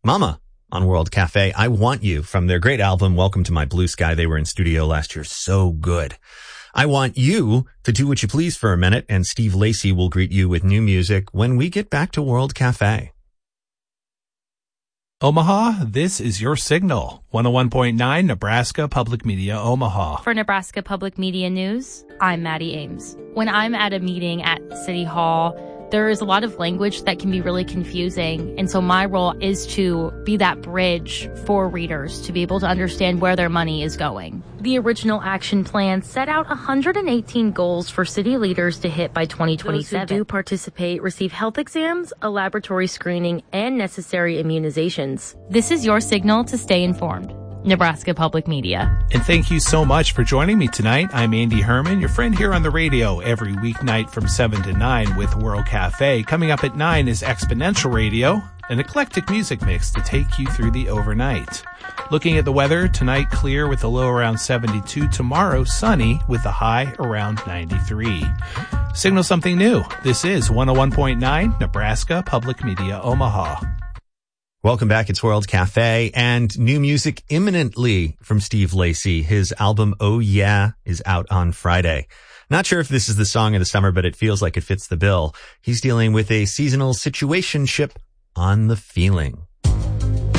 Mama on World Cafe. I Want You from their great album, Welcome to My Blue Sky. They were in studio last year. So good. I want you to do what you please for a minute, and Steve Lacy will greet you with new music when we get back to World Cafe. Omaha, this is your signal. 101.9 Nebraska Public Media, Omaha. For Nebraska Public Media News, I'm Maddie Ames. When I'm at a meeting at City Hall, there is a lot of language that can be really confusing. And so my role is to be that bridge for readers to be able to understand where their money is going. The original action plan set out 118 goals for city leaders to hit by 2027. Those who do participate receive health exams, a laboratory screening, and necessary immunizations. This is your signal to stay informed. Nebraska Public Media. And thank you so much for joining me tonight. I'm Andy Herman, your friend here on the radio every weeknight from 7 to 9 with World Cafe. Coming up at 9 is Exponential Radio, an eclectic music mix to take you through the overnight. Looking at the weather, tonight clear with a low around 72. Tomorrow sunny with a high around 93. Signal something new. This is 101.9 Nebraska Public Media, Omaha. Welcome back. It's World Cafe, and new music imminently from Steve Lacy. His album, Oh Yeah, is out on Friday. Not sure if this is the song of the summer, but it feels like it fits the bill. He's dealing with a seasonal situationship on The Feeling.